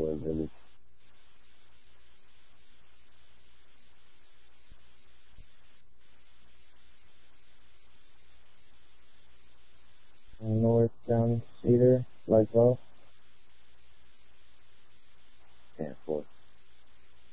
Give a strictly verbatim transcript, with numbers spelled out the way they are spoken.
was really. North down Cedar, like well. Yeah, four.